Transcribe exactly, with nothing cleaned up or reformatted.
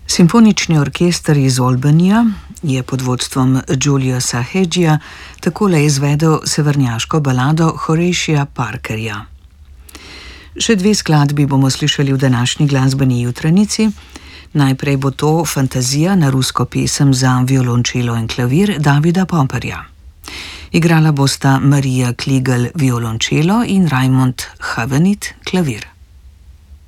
Simfonični orkester iz Albanija je pod vodstvom Juliusa Hedgija takole izvedel severnjaško balado Horatija Parkerja. Še dve skladbi bomo slišali v današnji glasbeni jutranici. Najprej bo to Fantazija na rusko pesem za violončelo in klavir Davida Pomperja. Igrala bosta Marija Kligl violončelo in Raimond Havenit klavir.